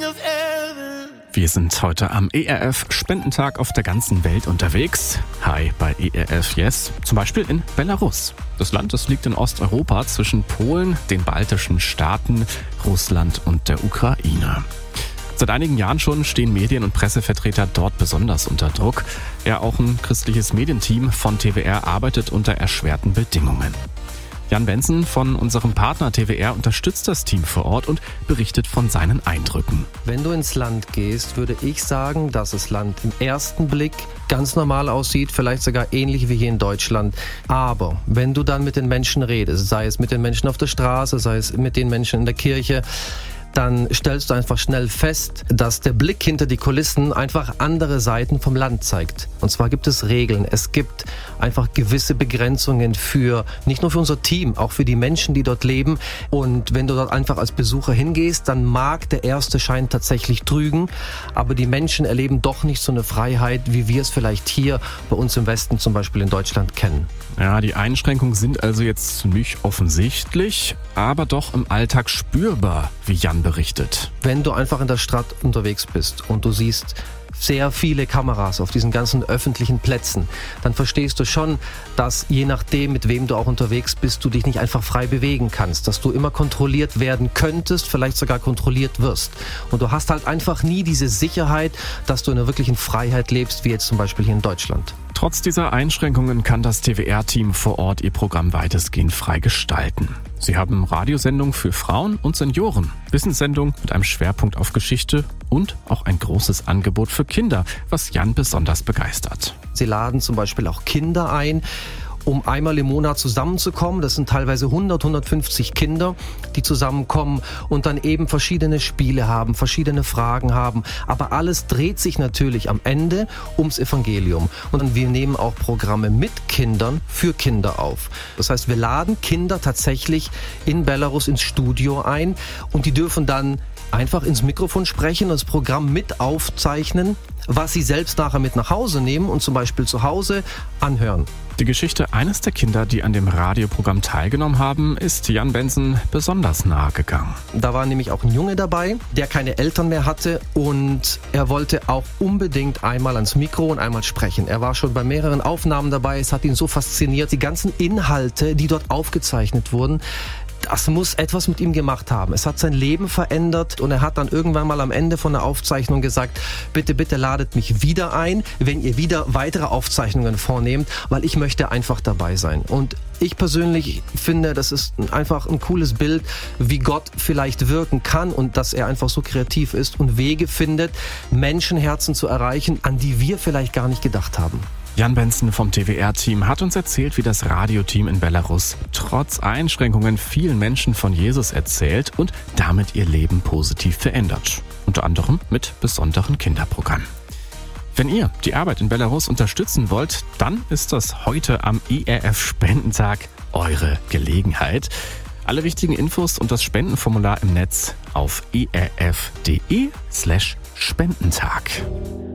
Wir sind heute am ERF-Spendentag auf der ganzen Welt unterwegs. Hi bei ERF Yes, zum Beispiel in Belarus. Das Land, das liegt in Osteuropa zwischen Polen, den baltischen Staaten, Russland und der Ukraine. Seit einigen Jahren schon stehen Medien- und Pressevertreter dort besonders unter Druck. Ja, auch ein christliches Medienteam von TWR arbeitet unter erschwerten Bedingungen. Jan Benson von unserem Partner TWR unterstützt das Team vor Ort und berichtet von seinen Eindrücken. Wenn du ins Land gehst, würde ich sagen, dass das Land im ersten Blick ganz normal aussieht, vielleicht sogar ähnlich wie hier in Deutschland. Aber wenn du dann mit den Menschen redest, sei es mit den Menschen auf der Straße, sei es mit den Menschen in der Kirche, dann stellst du einfach schnell fest, dass der Blick hinter die Kulissen einfach andere Seiten vom Land zeigt. Und zwar gibt es Regeln. Es gibt einfach gewisse Begrenzungen nicht nur für unser Team, auch für die Menschen, die dort leben. Und wenn du dort einfach als Besucher hingehst, dann mag der erste Schein tatsächlich trügen. Aber die Menschen erleben doch nicht so eine Freiheit, wie wir es vielleicht hier bei uns im Westen, zum Beispiel in Deutschland, kennen. Ja, die Einschränkungen sind also jetzt nicht offensichtlich, aber doch im Alltag spürbar, wie Jan berichtet. Wenn du einfach in der Stadt unterwegs bist und du siehst sehr viele Kameras auf diesen ganzen öffentlichen Plätzen, dann verstehst du schon, dass je nachdem, mit wem du auch unterwegs bist, du dich nicht einfach frei bewegen kannst, dass du immer kontrolliert werden könntest, vielleicht sogar kontrolliert wirst. Und du hast halt einfach nie diese Sicherheit, dass du in einer wirklichen Freiheit lebst, wie jetzt zum Beispiel hier in Deutschland. Trotz dieser Einschränkungen kann das TWR-Team vor Ort ihr Programm weitestgehend frei gestalten. Sie haben Radiosendungen für Frauen und Senioren, Wissenssendungen mit einem Schwerpunkt auf Geschichte und auch ein großes Angebot für Kinder, was Jan besonders begeistert. Sie laden zum Beispiel auch Kinder ein, um einmal im Monat zusammenzukommen. Das sind teilweise 150 Kinder, die zusammenkommen und dann eben verschiedene Spiele haben, verschiedene Fragen haben. Aber alles dreht sich natürlich am Ende ums Evangelium. Und wir nehmen auch Programme mit Kindern für Kinder auf. Das heißt, wir laden Kinder tatsächlich in Belarus ins Studio ein und die dürfen dann einfach ins Mikrofon sprechen, das Programm mit aufzeichnen, was sie selbst nachher mit nach Hause nehmen und zum Beispiel zu Hause anhören. Die Geschichte eines der Kinder, die an dem Radioprogramm teilgenommen haben, ist Jan Benson besonders nahe gegangen. Da war nämlich auch ein Junge dabei, der keine Eltern mehr hatte und er wollte auch unbedingt einmal ans Mikro und einmal sprechen. Er war schon bei mehreren Aufnahmen dabei, es hat ihn so fasziniert. Die ganzen Inhalte, die dort aufgezeichnet wurden, das muss etwas mit ihm gemacht haben. Es hat sein Leben verändert und er hat dann irgendwann mal am Ende von der Aufzeichnung gesagt, bitte, bitte ladet mich wieder ein, wenn ihr wieder weitere Aufzeichnungen vornehmt, weil ich möchte einfach dabei sein. Und ich persönlich finde, das ist einfach ein cooles Bild, wie Gott vielleicht wirken kann und dass er einfach so kreativ ist und Wege findet, Menschenherzen zu erreichen, an die wir vielleicht gar nicht gedacht haben. Jan Benson vom TWR-Team hat uns erzählt, wie das Radioteam in Belarus trotz Einschränkungen vielen Menschen von Jesus erzählt und damit ihr Leben positiv verändert. Unter anderem mit besonderen Kinderprogrammen. Wenn ihr die Arbeit in Belarus unterstützen wollt, dann ist das heute am ERF-Spendentag eure Gelegenheit. Alle wichtigen Infos und das Spendenformular im Netz auf erf.de/Spendentag.